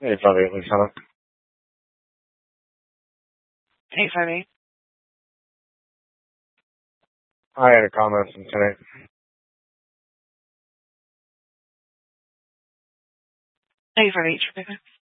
858, Luciana. 858. I had a comment from tonight. 858.